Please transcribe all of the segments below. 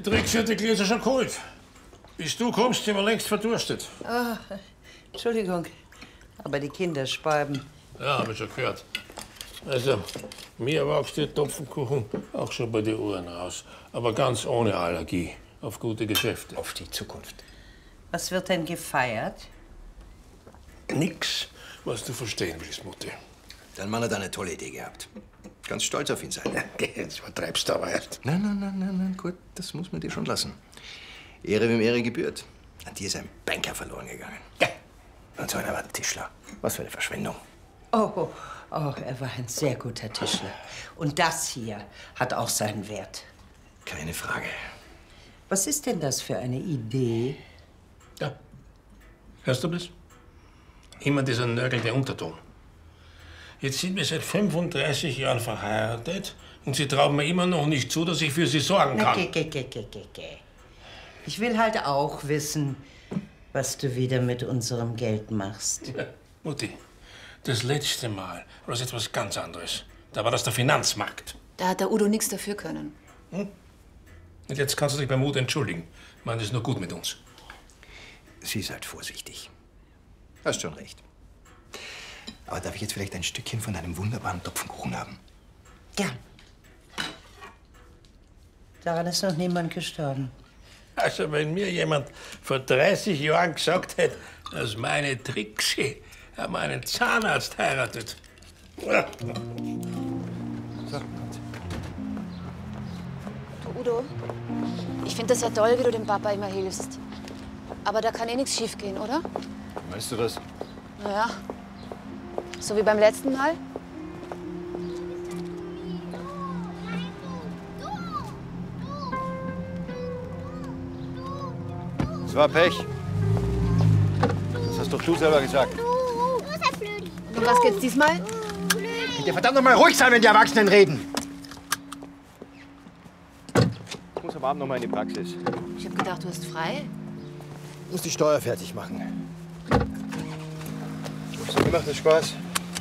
Trixie hat die Gläser schon geholt. Bis du kommst, sind wir längst verdurstet. Ah, Entschuldigung, aber die Kinder speiben. Ja, hab ich schon gehört. Also, mir wächst der Topfenkuchen auch schon bei den Ohren raus. Aber ganz ohne Allergie. Auf gute Geschäfte. Auf die Zukunft. Was wird denn gefeiert? Nix, was du verstehen willst, Mutti. Dein Mann hat eine tolle Idee gehabt. Ganz stolz auf ihn sein. Jetzt übertreibst du aber erst. Nein, gut, das muss man dir schon lassen. Ehre, wem Ehre gebührt. An dir ist ein Banker verloren gegangen. Ja. Und so einer war ein Tischler. Was für eine Verschwendung. Oh, er war ein sehr guter Tischler. Und das hier hat auch seinen Wert. Keine Frage. Was ist denn das für eine Idee? Ja. Hörst du das? Immer dieser nörgelnde Unterton. Jetzt sind wir seit 35 Jahren verheiratet und Sie trauen mir immer noch nicht zu, dass ich für Sie sorgen kann. Ich will halt auch wissen, was du wieder mit unserem Geld machst. Ja, Mutti, das letzte Mal war das etwas ganz anderes. Da war das der Finanzmarkt. Da hat der Udo nichts dafür können. Und jetzt kannst du dich beim Udo entschuldigen. Ich meine, das ist nur gut mit uns. Sie seid vorsichtig. Hast schon recht. Aber darf ich jetzt vielleicht ein Stückchen von deinem wunderbaren Topfenkuchen haben? Gern. Daran ist noch niemand gestorben. Also, wenn mir jemand vor 30 Jahren gesagt hätte, dass meine Trixie meinen Zahnarzt heiratet. Ja. So. Du, Udo, ich finde das ja toll, wie du dem Papa immer hilfst. Aber da kann eh nichts schiefgehen, oder? Weißt du das? Naja, so wie beim letzten Mal. Das war Pech. Das hast doch du selber gesagt. Und um was geht's diesmal? Könnt ihr verdammt noch mal ruhig sein, wenn die Erwachsenen reden? Ich muss am Abend noch mal in die Praxis. Ich hab gedacht, du hast frei. Ich muss die Steuer fertig machen. Hab's dir gemacht, das Spaß?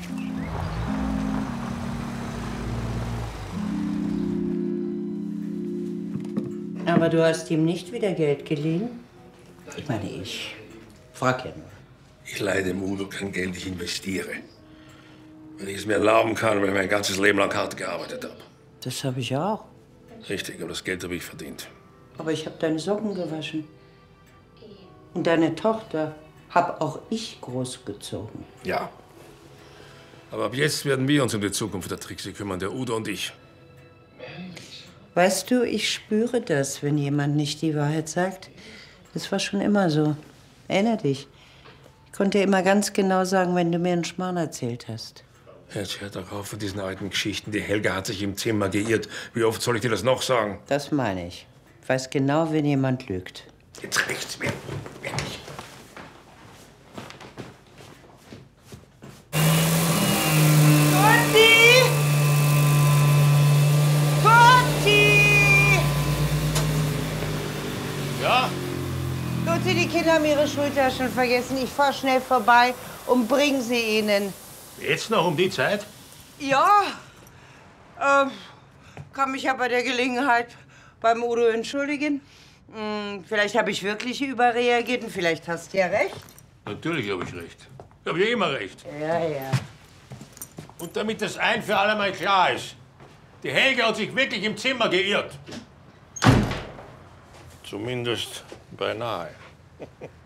Aber du hast ihm nicht wieder Geld geliehen? Ich meine, ich frag ja nur. Ich leihe dem Udo kein Geld, ich investiere. Wenn ich es mir erlauben kann, weil ich mein ganzes Leben lang hart gearbeitet habe. Das habe ich auch. Richtig, aber das Geld habe ich verdient. Aber ich habe deine Socken gewaschen. Und deine Tochter habe auch ich großgezogen. Ja. Aber ab jetzt werden wir uns um die Zukunft der Trixie kümmern, der Udo und ich. Weißt du, ich spüre das, wenn jemand nicht die Wahrheit sagt. Das war schon immer so. Erinner dich. Ich konnte dir immer ganz genau sagen, wenn du mir einen Schmarrn erzählt hast. Jetzt hört doch auf von diesen alten Geschichten. Die Helga hat sich im Zimmer geirrt. Wie oft soll ich dir das noch sagen? Das meine ich. Ich weiß genau, wenn jemand lügt. Jetzt reicht's mir. Wirklich. Ja? Tutti, die Kinder haben ihre Schultaschen vergessen. Ich fahr schnell vorbei und bring sie ihnen. Jetzt noch um die Zeit? Ja, kann mich ja bei der Gelegenheit beim Udo entschuldigen. Vielleicht habe ich wirklich überreagiert und vielleicht hast du ja recht. Natürlich habe ich recht. Ich habe ja immer recht. Ja. Und damit das ein für alle Mal klar ist, die Helga hat sich wirklich im Zimmer geirrt. Zumindest beinahe.